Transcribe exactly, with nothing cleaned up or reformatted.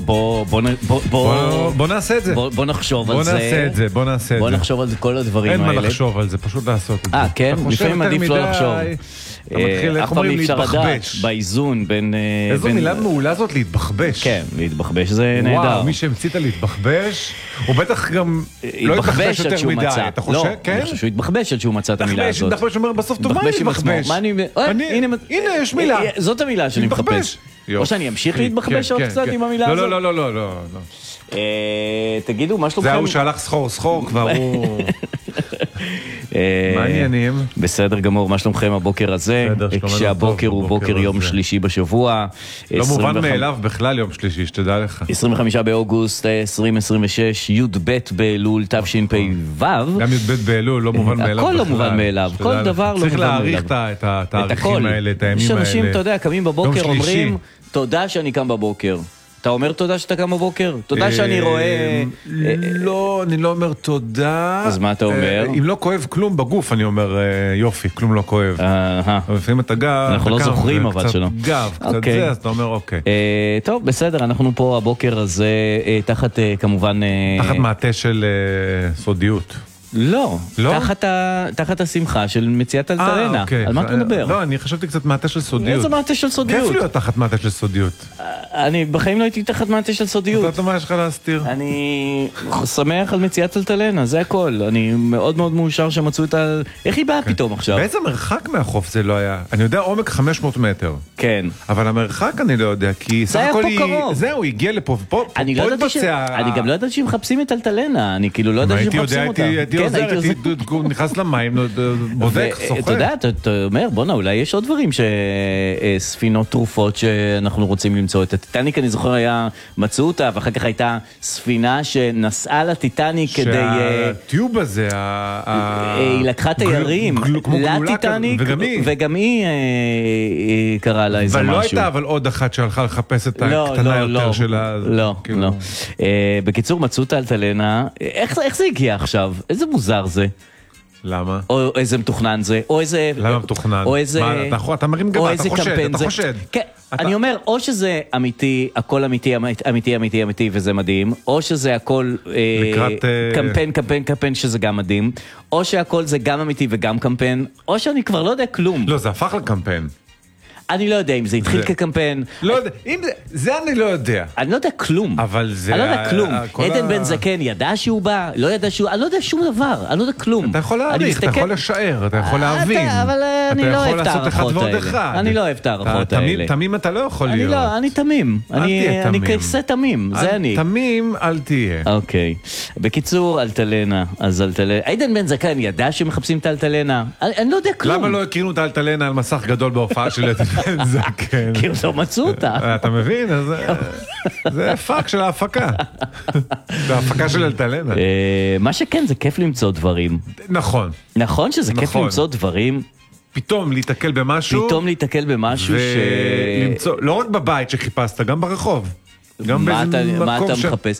בוא, בוא, בוא, בוא, בוא נעשה את זה. בוא, בוא נחשוב בוא על זה. בוא נעשה את זה, בוא נעשה את בוא זה. נחשוב על כל הדברים אין האלה. אין מה לחשוב על זה, פשוט לעשות את זה. אה, כן? לפעמים עדיף לא לחשוב. אתה מתחיל, איך אומרים, להתבחבש. באיזון בין... איזו מילה מעולה זאת, להתבחבש. כן, להתבחבש זה נהדר. וואו, מי שהמציא להתבחבש, הוא בטח גם לא התבחבש יותר מדי. אתה חושב? כן? אני חושב שהוא התבחבש עד שהוא מצא את המילה הזאת. התבחבש אומר בסוף, טוב, מה להתבחבש? הנה, יש מילה. זאת המילה שאני מחפש. או שאני אמשיך להתבחבש עוד קצת עם המילה הזאת? לא, לא, לא, לא, לא. תגידו, מה שלומכם? זה הוא שהלך סחור סחור, כבר הוא... מה העניינים? בסדר גמור, מה שלומכם הבוקר הזה? כשהבוקר הוא בוקר יום שלישי בשבוע. לא מובן מאליו בכלל יום שלישי, שתדע לך. עשרים וחמישה באוגוסט עשרים עשרים ושש, י' ב' באלול תשפ"ו. גם י' ב' באלול, לא מובן מאליו בכלל. הכל לא מובן מאליו, כל דבר לא מובן מאליו. צריך להעריך את התאריכים האלה, את הימים האלה. יש אנשים, אתה יודע, קמים בבוקר, אומרים, תודה שאני קם בבוקר. אתה אומר תודה שאתה קם בבוקר? תודה שאני רואה... לא, אני לא אומר תודה. אז מה אתה אומר? אם לא כואב כלום בגוף, אני אומר יופי, כלום לא כואב. לפעמים אתה גב, אנחנו לא זוכרים אבל שלא. קצת גב, קצת זה, אז אתה אומר אוקיי. טוב, בסדר, אנחנו פה הבוקר הזה תחת כמובן... תחת מעטה של סודיות. לא, תחת השמחה של מציאת אלטלנה. על מה אתה מדבר? לא, אני חשבתי קצת מעטה של סודיות. איזה מעטה של סודיות? כיף להיות תחת מעטה של סודיות. אני בחיים לא הייתי תחת מעטה של סודיות. אתה מה יש לך להסתיר? אני שמח על מציאת אלטלנה, זה הכל. אני מאוד מאוד מאושר שמצאו את ה... איך היא באה פתאום עכשיו? באיזה מרחק מהחוף זה לא היה? אני יודע עומק חמש מאות מטר. כן. אבל המרחק אני לא יודע, כי זה היה פה קרוב. זהו, הגיע לפה, ופה התבצע... אני גם לא ידעתי שמחפשים את אלטלנה, אני כאילו לא ידעתי שמחפשים אותה. נכנס למים, בודק, סוחר. אתה יודע, אתה אומר, בונה, אולי יש עוד דברים שספינות תרופות שאנחנו רוצים למצוא. את הטיטניק, אני זוכר, היה מצאו אותה, ואחר כך הייתה ספינה שנסעה לטיטניק כדי... שהטיוב הזה, היא לקחה תיירים לטיטניק, וגם היא קראה לה איזה משהו. ולא הייתה אבל עוד אחת שהלכה לחפש את הקטנה יותר שלה. לא, לא. בקיצור, מצאו את האלטלנה. איך זה הגיע עכשיו? איזה מוזר זה. למה? או איזה מתוכנן זה, או איזה... למה מתוכנן? או איזה... מה, אתה מרים גבה, אתה חושד, אתה חושד. כן, אני אומר, או שזה אמיתי, הכל אמיתי, אמיתי, אמיתי, אמיתי, וזה מדהים, או שזה הכל קמפיין, קמפיין, קמפיין, שזה גם מדהים, או שהכל זה גם אמיתי וגם קמפיין, או שאני כבר לא יודע כלום. לא, זה הפך לקמפיין. אני לא יודע אם זה התחיל כקמפיין. לא יודע, זה אני לא יודע. אני לא יודע כלום. אבל זה... אני לא יודע כלום. עדן בן זקן ידע שהוא בא, לא ידע שהוא... אני לא יודע שום דבר, אני לא יודע כלום. אתה יכול להעריך, אתה יכול לשער, אתה יכול להבין. אבל אני לא אוהב את הערכות האלה. אני לא אוהב את הערכות האלה. תמים אתה לא יכול להיות. אני לא, אני תמים. אני כסה תמים, זה אני. תמים אל תהיה. אוקיי. בקיצור, אלטלנה. אז אלטלנה... עדן בן זקן ידע שמחפשים את האלטלנה. אני לא יודע כלום. למה לא הקרינו את האלטלנה על מסך גדול בהופעה של עדן בן זקן? כי לא מצאו אותה. אתה מבין? זה פאק של ההפקה. זה ההפקה של אלטלנה. מה שכן, זה כיף למצוא דברים. נכון. נכון שזה כיף למצוא דברים. פתאום להתקל במשהו. פתאום להתקל במשהו ש... ולמצוא, לא רק בבית שחיפשת, גם ברחוב. מה אתה מחפש?